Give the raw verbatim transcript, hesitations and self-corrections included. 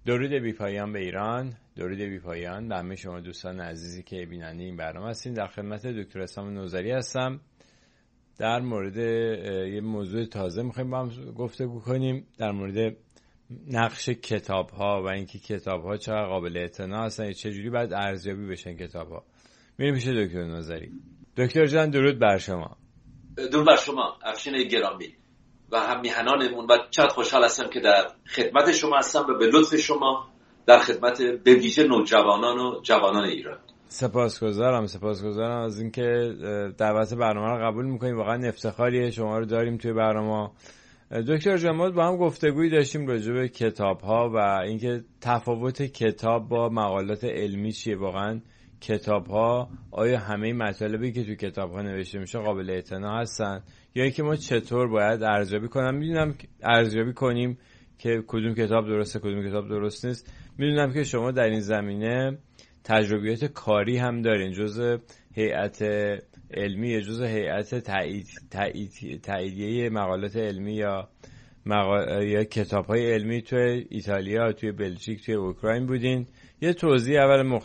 درود بی پایان به ایران، درود بی پایان به همه شما دوستان عزیزی که بیننده این برنامه هستین. در خدمت دکتر اسلام نوذری هستم. در مورد یه موضوع تازه میخوایم با هم گفتگو کنیم، در مورد نقش کتاب ها و اینکه کتاب ها چقدر قابل اعتنا هستن، چه جوری باید ارزیابی بشن کتاب ها. میریم پیش دکتر نوذری. دکتر جان درود بر شما. درود بر شما افشین گرامی و هم میهنانمون، و چقدر خوشحال هستم که در خدمت شما هستم و به لطف شما در خدمت به ویژه نوجوانان و جوانان ایران. سپاسگزارم سپاسگزارم از اینکه دعوت برنامه رو قبول میکنیم. واقعا افتخاریه شما رو داریم توی برنامه. دکتر جمال با هم گفتگویی داشتیم راجع به کتاب ها و اینکه تفاوت کتاب با مقالات علمی چیه. واقعا کتاب ها آیا همه مطالبی که توی کتاب ها نوشته میشه قابل اعتنا هستن، یا اینکه ما چطور باید ارزیابی کنم میدونم ارزیابی کنیم که کدوم کتاب درسته کدوم کتاب درست نیست. میدونم که شما در این زمینه تجربیات کاری هم دارین، جزء هیئت علمی، جزء هیئت تایید تایید تاییدیه مقالات علمی یا مقال... یا کتاب‌های علمی توی ایتالیا، توی بلژیک، توی اوکراین بودین. یه توضیح اول